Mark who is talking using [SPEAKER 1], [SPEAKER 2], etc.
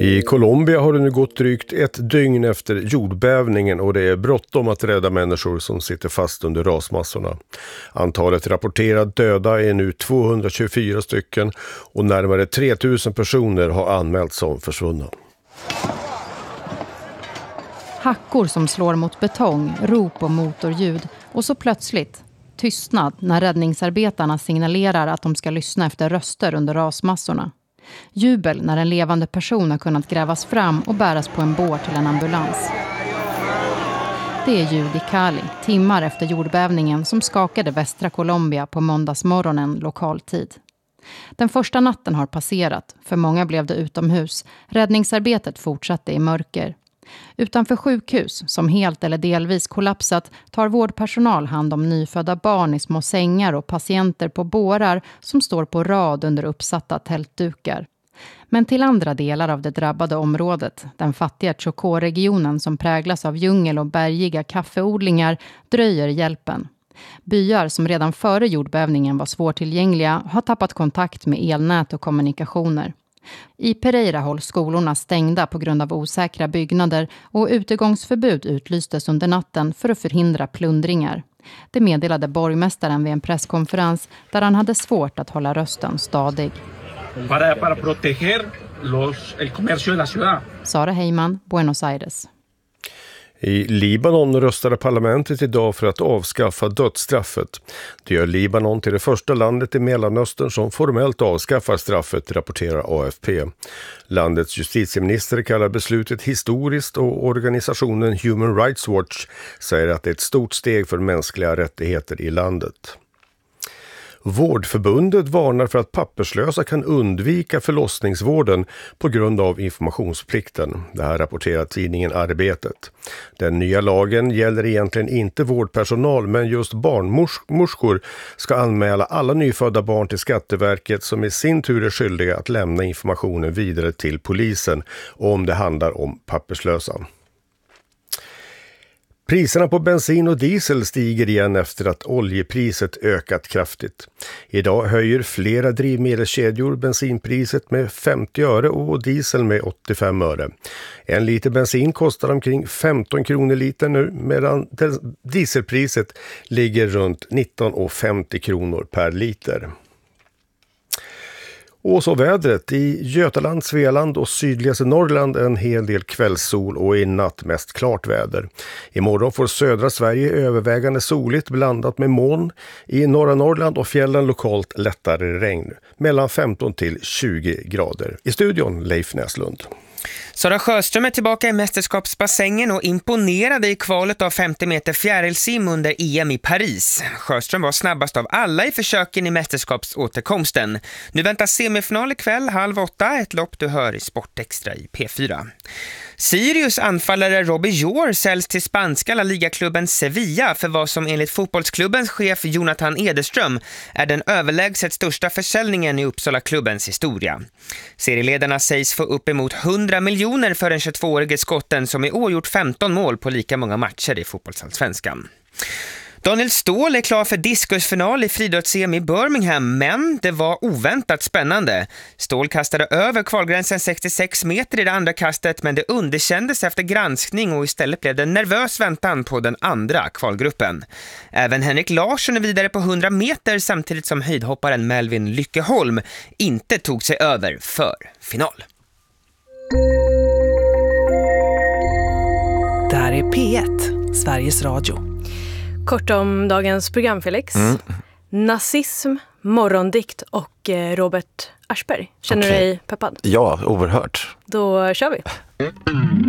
[SPEAKER 1] I Colombia har det nu gått drygt ett dygn efter jordbävningen och det är bråttom att rädda människor som sitter fast under rasmassorna. Antalet rapporterade döda är nu 224 stycken och närmare 3000 personer har anmälts som försvunna.
[SPEAKER 2] Hackor som slår mot betong, rop och motorljud och så plötsligt tystnad när räddningsarbetarna signalerar att de ska lyssna efter röster under rasmassorna. Jubel när en levande person har kunnat grävas fram och bäras på en bår till en ambulans. Det är ljud i Cali, timmar efter jordbävningen som skakade västra Colombia på måndagsmorgonen lokaltid. Den första natten har passerat, för många blev det utomhus. Räddningsarbetet fortsatte i mörker. Utanför sjukhus, som helt eller delvis kollapsat, tar vårdpersonal hand om nyfödda barn i små sängar och patienter på bårar som står på rad under uppsatta tältdukar. Men till andra delar av det drabbade området, den fattiga Chocó-regionen som präglas av djungel och bergiga kaffeodlingar, dröjer hjälpen. Byar som redan före jordbävningen var svårtillgängliga har tappat kontakt med elnät och kommunikationer. I Pereira hålls skolorna stängda på grund av osäkra byggnader och utegångsförbud utlystes under natten för att förhindra plundringar. Det meddelade borgmästaren vid en presskonferens där han hade svårt att hålla rösten stadig.
[SPEAKER 3] Para proteger el comercio de la ciudad.
[SPEAKER 2] Sara Heyman, Buenos Aires.
[SPEAKER 1] I Libanon röstade parlamentet idag för att avskaffa dödsstraffet. Det gör Libanon till det första landet i Mellanöstern som formellt avskaffar straffet, rapporterar AFP. Landets justitieminister kallar beslutet historiskt och organisationen Human Rights Watch säger att det är ett stort steg för mänskliga rättigheter i landet. Vårdförbundet varnar för att papperslösa kan undvika förlossningsvården på grund av informationsplikten. Det här rapporterar tidningen Arbetet. Den nya lagen gäller egentligen inte vårdpersonal, men just barnmorskor ska anmäla alla nyfödda barn till Skatteverket som i sin tur är skyldiga att lämna informationen vidare till polisen om det handlar om papperslösa. Priserna på bensin och diesel stiger igen efter att oljepriset ökat kraftigt. Idag höjer flera drivmedelskedjor bensinpriset med 50 öre och diesel med 85 öre. En liter bensin kostar omkring 15 kronor liter nu, medan dieselpriset ligger runt 19,50 kronor per liter. Och så vädret. I Götaland, Svealand och sydligaste Norrland en hel del kvällssol och i natt mest klart väder. Imorgon får södra Sverige övervägande soligt blandat med moln. I norra Norrland och fjällen lokalt lättare regn. Mellan 15 till 20 grader. I studion Leif Näslund.
[SPEAKER 4] Sara Sjöström är tillbaka i mästerskapsbassängen och imponerade i kvalet av 50 meter fjärilsim under EM i Paris. Sjöström var snabbast av alla i försöken i mästerskapsåterkomsten. Nu väntar semifinal ikväll 7:30, ett lopp du hör i Sportextra i P4. Sirius anfallare Robbie Jor säljs till spanska La Liga-klubben Sevilla för vad som enligt fotbollsklubbens chef Jonathan Ederström är den överlägset största försäljningen i Uppsala-klubbens historia. Serieledarna sägs få upp emot 100 miljoner för den 22-årige skotten som i år gjort 15 mål på lika många matcher i fotbollsallsvenskan. Daniel Ståhl är klar för diskusfinal i friidrotts-EM i Birmingham, men det var oväntat spännande. Ståhl kastade över kvalgränsen 66 meter i det andra kastet, men det underkändes efter granskning och istället blev det nervös väntan på den andra kvalgruppen. Även Henrik Larsson är vidare på 100 meter samtidigt som höjdhopparen Melvin Lyckeholm inte tog sig över för final.
[SPEAKER 5] Där är P1, Sveriges Radio.
[SPEAKER 6] Kort om dagens program, Felix. Nazism, morgondikt och Robert Aschberg. Känner du dig peppad?
[SPEAKER 7] Ja, oerhört.
[SPEAKER 6] Då kör vi.